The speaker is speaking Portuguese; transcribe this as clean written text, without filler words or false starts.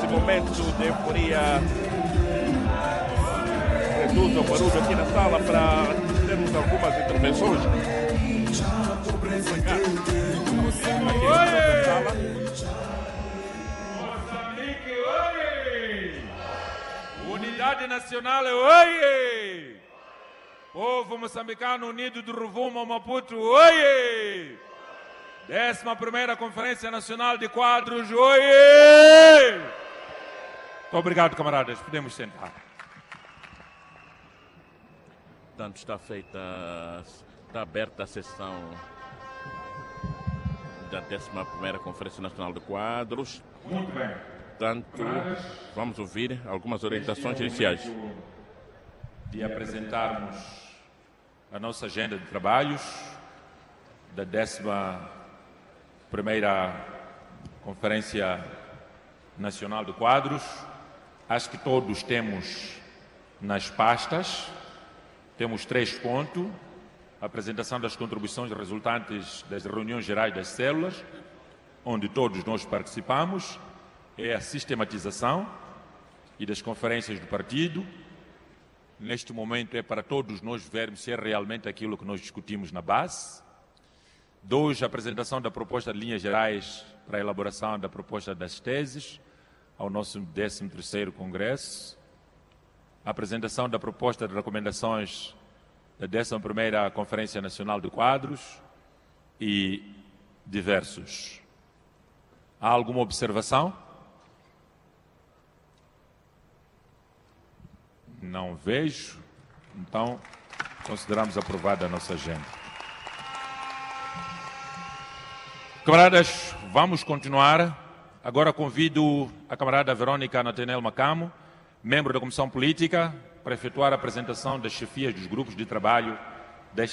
momento de euforia, reduz o barulho aqui na sala para termos algumas intervenções. Moçambique, oi! Unidade Nacional, oi! Povo moçambicano unido do Rovuma ao Maputo, oi! 11ª Conferência Nacional de Quadros, oi! Muito obrigado, camaradas. Podemos sentar. Portanto, está aberta a sessão da 11ª Conferência Nacional de Quadros. Muito bem. Portanto, vamos ouvir algumas orientações iniciais. De apresentarmos a nossa agenda de trabalhos da 11ª Conferência Nacional de Quadros. Acho que todos temos nas pastas. Temos 3 pontos. A apresentação das contribuições resultantes das reuniões gerais das células, onde todos nós participamos. É a sistematização e das conferências do partido. Neste momento é para todos nós vermos se é realmente aquilo que nós discutimos na base. 2, a apresentação da proposta de linhas gerais para a elaboração da proposta das teses ao nosso 13º Congresso. A apresentação da proposta de recomendações da 11ª Conferência Nacional de Quadros e diversos. Há alguma observação? Não vejo. Então, consideramos aprovada a nossa agenda. Camaradas, vamos continuar. Agora convido a camarada Verônica Nathaniel Macamo, membro da Comissão Política, para efetuar a apresentação das chefias dos grupos de trabalho